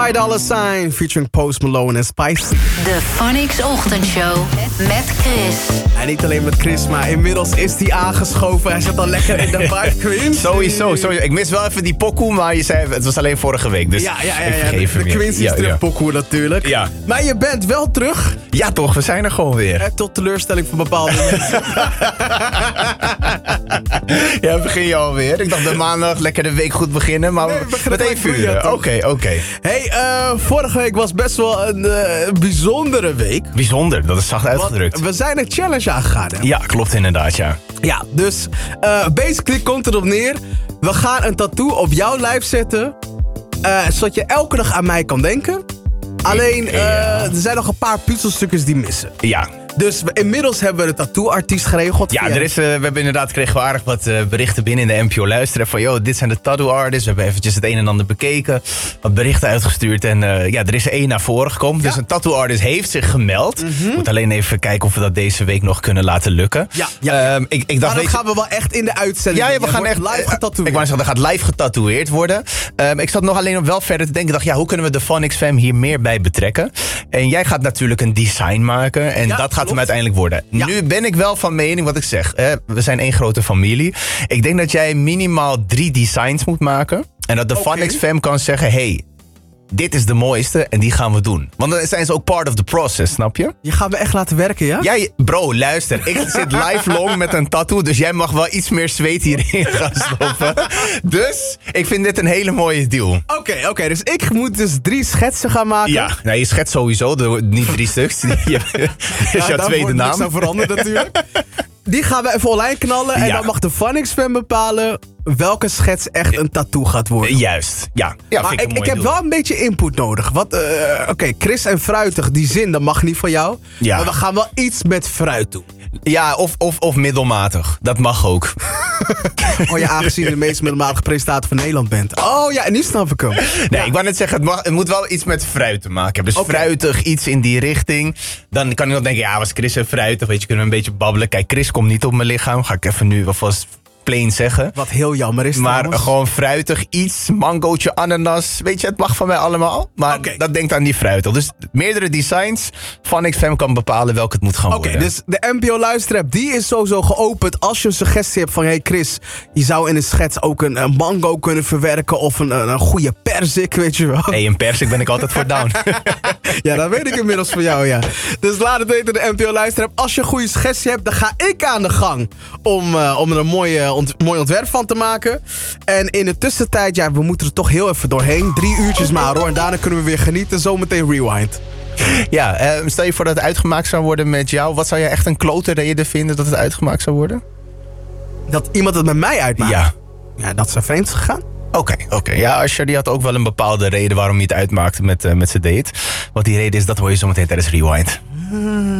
Ty Dolla $ign featuring Post Malone en Spice. De Phonics Ochtendshow met Chris. En niet alleen met Chris, maar inmiddels is hij aangeschoven. Hij zit al lekker in de vibe, Quincy. Sowieso. Ik mis wel even die pokoe, maar je zei het was alleen vorige week. Dus Ja. ik vergeef hem De Quincy is terug pokoe natuurlijk. Ja. Maar je bent wel terug. Ja toch, we zijn er gewoon weer. Tot teleurstelling van bepaalde mensen. Ja, begin je alweer. Ik dacht de maandag lekker de week goed beginnen, maar met 1 uur. Oké. Hey, vorige week was best wel een bijzondere week. Bijzonder, dat is zacht uitgedrukt. Want we zijn een challenge aangegaan. Hè? Ja, klopt inderdaad, ja. Ja, dus basically komt erop neer. We gaan een tattoo op jouw lijf zetten. Zodat je elke dag aan mij kan denken. Alleen, er zijn nog een paar puzzelstukjes die missen. Ja. Dus inmiddels hebben we de tattoo-artiest geregeld. Ja, we hebben inderdaad kregen we aardig wat berichten binnen in de NPO Luisteren. Van, joh, dit zijn de tattoo-artists. We hebben eventjes het een en ander bekeken. Wat berichten uitgestuurd. En er is er 1 naar voren gekomen. Ja. Dus een tattoo-artist heeft zich gemeld. Moet alleen even kijken of we dat deze week nog kunnen laten lukken. Ja. Maar dan gaan we wel echt in de uitzending. Ja, we gaan echt live getatoeëerd. Ik wou zeggen, er gaat live getatoeëerd worden. Ik zat nog alleen op wel verder te denken. Hoe kunnen we de Phonics Fam hier meer bij betrekken? En jij gaat natuurlijk een design maken. En dat gaat hem uiteindelijk worden. Ja. Nu ben ik wel van mening wat ik zeg. We zijn 1 grote familie. Ik denk dat jij minimaal 3 designs moet maken. En dat de Phonics Fam kan zeggen, hey, dit is de mooiste en die gaan we doen. Want dan zijn ze ook part of the process, snap je? Je gaat me echt laten werken, ja? Bro, luister. Ik zit lifelong met een tattoo, dus jij mag wel iets meer zweet hierin gaan stoppen. Dus, ik vind dit een hele mooie deal. Oké, dus ik moet dus 3 schetsen gaan maken. Ja, nou, je schetst sowieso, niet 3 stuks. Dat is jouw tweede naam. Dat wordt veranderd natuurlijk. Die gaan we even online knallen en dan mag de Phonics Fan bepalen welke schets echt een tattoo gaat worden. Juist, ja. Maar ik heb wel een beetje input nodig. Oké, Chris en fruitig, die zin, dat mag niet van jou. Ja. Maar we gaan wel iets met fruit doen. Ja, of middelmatig. Dat mag ook. Aangezien je de meest middelmatige presentator van Nederland bent. Oh ja, en nu snap ik hem. Nee, ik wou net zeggen, het moet wel iets met fruit te maken hebben. Dus fruitig, iets in die richting. Dan kan ik nog denken, was Chris en fruitig? Weet je, kunnen we een beetje babbelen. Kijk, Chris komt niet op mijn lichaam. Ga ik even nu alvast plain zeggen. Wat heel jammer is maar trouwens. Gewoon fruitig, iets, mangootje, ananas. Weet je, het mag van mij allemaal. Maar dat denkt aan die fruitig. Dus meerdere designs. Phonics Fam kan bepalen welke het moet gaan worden. Oké, dus de NPO Luisterapp, die is sowieso geopend. Als je een suggestie hebt van, hey Chris, je zou in een schets ook een mango kunnen verwerken. Of een goede perzik, weet je wel. Hey, een persik ben ik altijd voor down. Ja, dat weet ik inmiddels van jou, ja. Dus laat het weten, de NPO Luisterapp. Als je een goede suggestie hebt, dan ga ik aan de gang om er een mooi ontwerp van te maken. En in de tussentijd, we moeten er toch heel even doorheen. 3 uurtjes maar hoor. En daarna kunnen we weer genieten. Zometeen rewind. Ja, stel je voor dat het uitgemaakt zou worden met jou. Wat zou jij echt een klote reden vinden dat het uitgemaakt zou worden? Dat iemand het met mij uitmaakt? Ja. Ja, dat is vreemd gegaan. Oké. Ja, Usher die had ook wel een bepaalde reden waarom hij het uitmaakte met zijn date. Wat die reden is, dat hoor je zometeen tijdens Rewind.